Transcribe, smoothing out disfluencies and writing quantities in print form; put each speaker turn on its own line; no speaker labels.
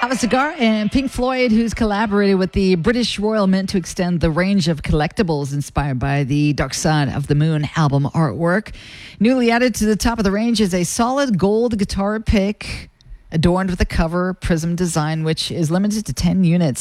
Have a Cigar and Pink Floyd, who's collaborated with the British Royal Mint to extend the range of collectibles inspired by the Dark Side of the Moon album artwork. Newly added to the top of the range is a solid gold guitar pick adorned with a cover prism design, which is limited to 10 units.